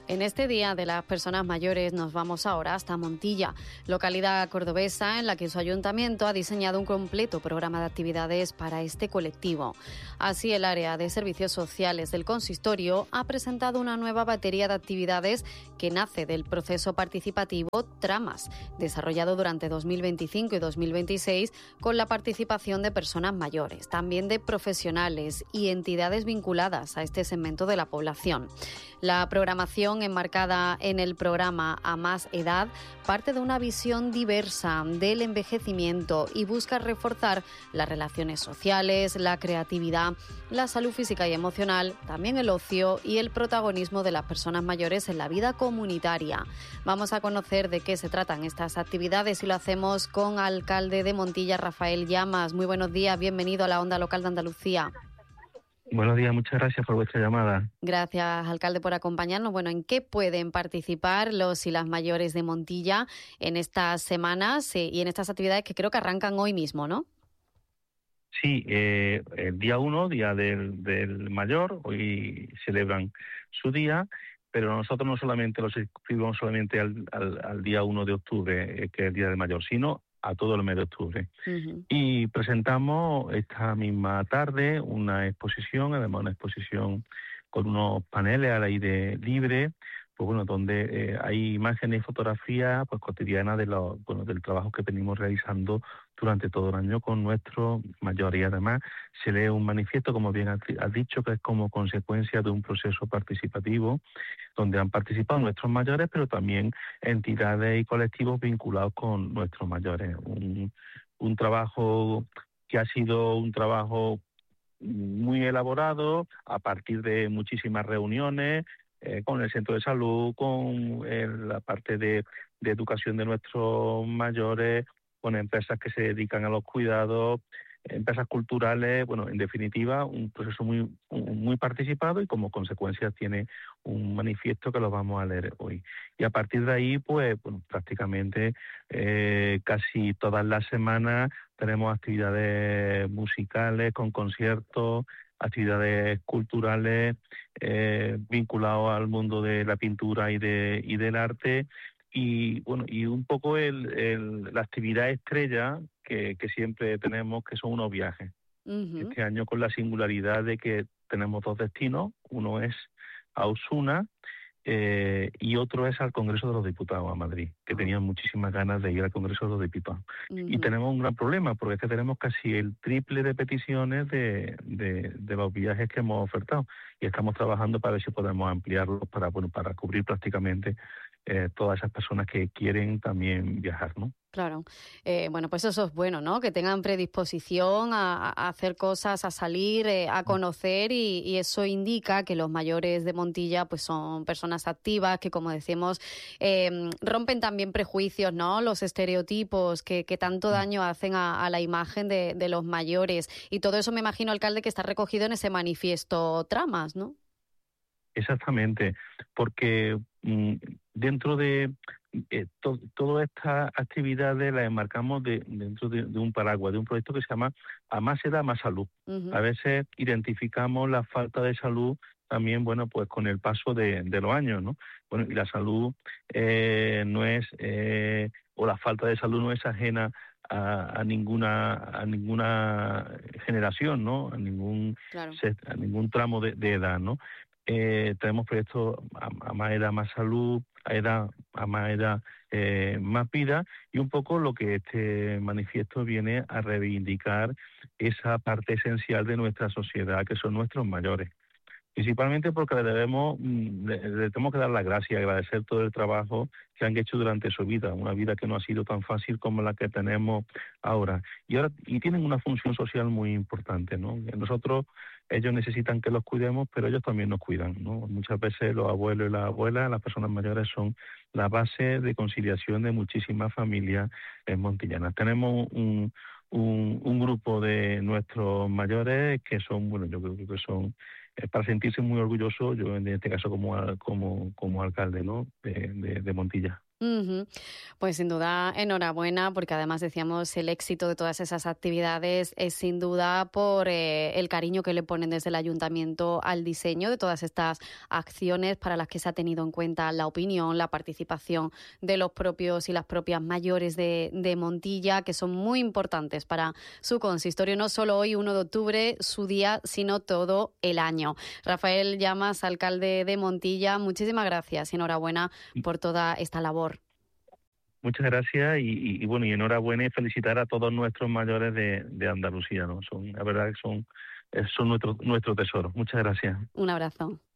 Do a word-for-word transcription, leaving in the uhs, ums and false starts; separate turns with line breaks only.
En este Día de las Personas Mayores nos vamos ahora hasta Montilla, localidad cordobesa en la que su ayuntamiento ha diseñado un completo programa de actividades para este colectivo. Así, el área de servicios sociales del consistorio ha presentado una nueva batería de actividades que nace del proceso participativo Tramas, desarrollado durante dos mil veinticinco y dos mil veintiséis con la participación de personas mayores, también de profesionales y entidades vinculadas a este segmento de la población. La programación enmarcada en el programa A Más Edad parte de una visión diversa del envejecimiento y busca reforzar las relaciones sociales, la creatividad, la salud física y emocional, también el ocio y el protagonismo de las personas mayores en la vida comunitaria. Vamos a conocer de qué se tratan estas actividades y lo hacemos con alcalde de Montilla, Rafael Llamas. Muy buenos días, bienvenido a la Onda Local de Andalucía.
Buenos días, muchas gracias por vuestra llamada.
Gracias, alcalde, por acompañarnos. Bueno, ¿en qué pueden participar los y las mayores de Montilla en estas semanas eh, y en estas actividades que creo que arrancan hoy mismo, no?
Sí, eh, el día uno, día del, del mayor, hoy celebran su día, pero nosotros no solamente los inscribimos solamente al, al, al día uno de octubre, eh, que es el día del mayor, sino a todo el mes de octubre. Uh-huh. Y presentamos esta misma tarde una exposición, además una exposición con unos paneles al aire libre, pues bueno, donde eh, hay imágenes y fotografías pues cotidianas de los, bueno, del trabajo que venimos realizando durante todo el año con nuestros mayores. Y además se lee un manifiesto, como bien has dicho, que es como consecuencia de un proceso participativo donde han participado nuestros mayores, pero también entidades y colectivos vinculados con nuestros mayores. Un, un trabajo que ha sido un trabajo muy elaborado a partir de muchísimas reuniones eh, con el centro de salud, con eh, la parte de, de educación de nuestros mayores, con empresas que se dedican a los cuidados, empresas culturales, bueno, en definitiva, un proceso muy muy participado y como consecuencia tiene un manifiesto que lo vamos a leer hoy. Y a partir de ahí, pues, bueno, prácticamente eh, casi todas las semanas tenemos actividades musicales con conciertos, actividades culturales eh, vinculadas al mundo de la pintura y de y del arte. Y bueno, y un poco el, el, la actividad estrella que, que siempre tenemos, que son unos viajes. Uh-huh. Este año con la singularidad de que tenemos dos destinos, uno es a Osuna eh, y otro es al Congreso de los Diputados, a Madrid, que uh-huh. tenían muchísimas ganas de ir al Congreso de los Diputados. Uh-huh. Y tenemos un gran problema, porque es que tenemos casi el triple de peticiones de, de, de los viajes que hemos ofertado, y estamos trabajando para ver si podemos ampliarlos para, bueno, para cubrir prácticamente Eh, todas esas personas que quieren también viajar, ¿no?
Claro. Eh, bueno, pues eso es bueno, ¿no? Que tengan predisposición a, a hacer cosas, a salir, eh, a conocer y, y eso indica que los mayores de Montilla pues son personas activas que, como decimos, eh, rompen también prejuicios, ¿no? Los estereotipos que, que tanto daño hacen a, a la imagen de, de los mayores. Y todo eso me imagino, alcalde, que está recogido en ese manifiesto Tramas, ¿no?
Exactamente, porque mm, dentro de eh, to, todas estas actividades las enmarcamos de, dentro de, de un paraguas, de un proyecto que se llama A Más Edad, Más Salud. Uh-huh. A veces identificamos la falta de salud también, bueno, pues con el paso de, de los años, ¿no? Bueno, y la salud eh, no es, eh, o la falta de salud no es ajena a, a ninguna a ninguna generación, ¿no? A ningún
claro.
a ningún tramo de, de edad, ¿no? Eh, tenemos proyectos a, a más edad, más salud, a edad, a más edad, eh, más vida, y un poco lo que este manifiesto viene a reivindicar esa parte esencial de nuestra sociedad, que son nuestros mayores. Principalmente porque le debemos, le, le tenemos que dar las gracias y agradecer todo el trabajo que han hecho durante su vida, una vida que no ha sido tan fácil como la que tenemos ahora. Y ahora y tienen una función social muy importante, ¿no? Nosotros, ellos necesitan que los cuidemos, pero ellos también nos cuidan, ¿no? Muchas veces los abuelos y las abuelas, las personas mayores, son la base de conciliación de muchísimas familias montillanas. Tenemos un, un, un grupo de nuestros mayores que son, bueno, yo creo que son para sentirse muy orgulloso, yo en este caso como como como alcalde, ¿no? de, de, de Montilla.
Ujú. Pues sin duda, enhorabuena, porque además decíamos el éxito de todas esas actividades es sin duda por eh, el cariño que le ponen desde el ayuntamiento al diseño de todas estas acciones para las que se ha tenido en cuenta la opinión, la participación de los propios y las propias mayores de, de Montilla, que son muy importantes para su consistorio, no solo hoy, uno de octubre, su día, sino todo el año. Rafael Llamas, alcalde de Montilla, muchísimas gracias y enhorabuena por toda esta labor.
Muchas gracias y, y, y bueno, y enhorabuena y felicitar a todos nuestros mayores de, de Andalucía, ¿no? Son, la verdad que son, son nuestro, nuestro tesoro. Muchas gracias.
Un abrazo.